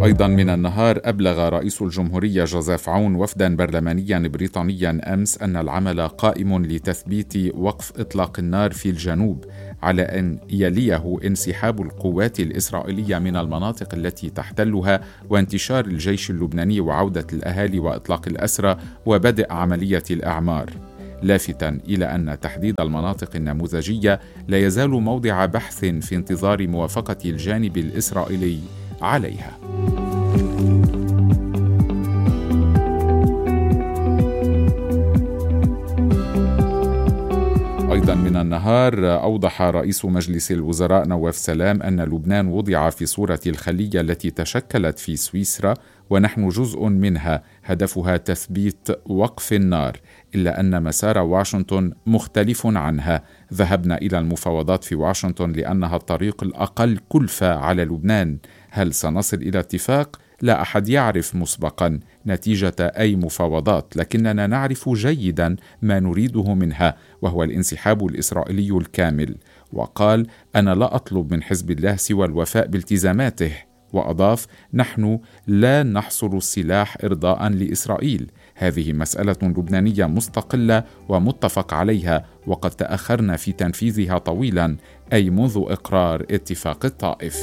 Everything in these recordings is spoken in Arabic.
أيضا من النهار، أبلغ رئيس الجمهورية جوزيف عون وفدا برلمانيا بريطانيا أمس أن العمل قائم لتثبيت وقف إطلاق النار في الجنوب، على أن يليه انسحاب القوات الإسرائيلية من المناطق التي تحتلها وانتشار الجيش اللبناني وعودة الأهالي وإطلاق الأسرى وبدء عملية الإعمار، لافتا إلى أن تحديد المناطق النموذجية لا يزال موضع بحث في انتظار موافقة الجانب الإسرائيلي عليها. أيضا من النهار، أوضح رئيس مجلس الوزراء نواف سلام أن لبنان وضع في صورة الخلية التي تشكلت في سويسرا ونحن جزء منها، هدفها تثبيت وقف النار، إلا أن مسار واشنطن مختلف عنها. ذهبنا إلى المفاوضات في واشنطن لأنها الطريق الأقل كلفة على لبنان. هل سنصل إلى اتفاق؟ لا أحد يعرف مسبقا نتيجة أي مفاوضات، لكننا نعرف جيدا ما نريده منها، وهو الانسحاب الإسرائيلي الكامل. وقال: أنا لا أطلب من حزب الله سوى الوفاء بالتزاماته. وأضاف: نحن لا نحصر السلاح إرضاء لإسرائيل، هذه مسألة لبنانية مستقلة ومتفق عليها، وقد تأخرنا في تنفيذها طويلا، أي منذ إقرار اتفاق الطائف.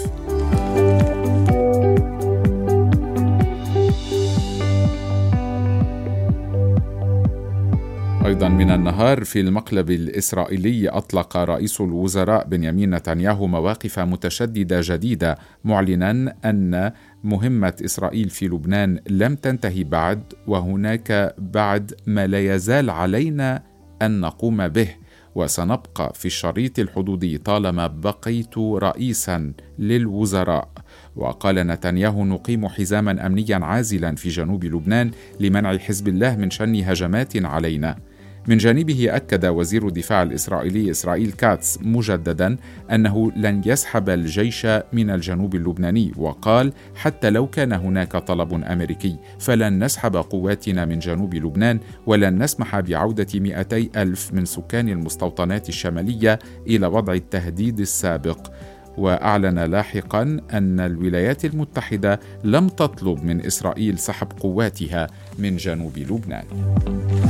أيضا من النهار، في المقلب الإسرائيلي، أطلق رئيس الوزراء بنيامين نتنياهو مواقف متشددة جديدة، معلنا أن مهمة إسرائيل في لبنان لم تنتهي بعد، وهناك بعد ما لا يزال علينا أن نقوم به، وسنبقى في الشريط الحدودي طالما بقيت رئيسا للوزراء. وقال نتنياهو: نقيم حزاما أمنيا عازلا في جنوب لبنان لمنع حزب الله من شن هجمات علينا. من جانبه، أكد وزير الدفاع الإسرائيلي إسرائيل كاتس مجددا أنه لن يسحب الجيش من الجنوب اللبناني، وقال: حتى لو كان هناك طلب أمريكي فلن نسحب قواتنا من جنوب لبنان، ولن نسمح بعودة 200,000 من سكان المستوطنات الشمالية إلى وضع التهديد السابق. وأعلن لاحقا أن الولايات المتحدة لم تطلب من إسرائيل سحب قواتها من جنوب لبنان.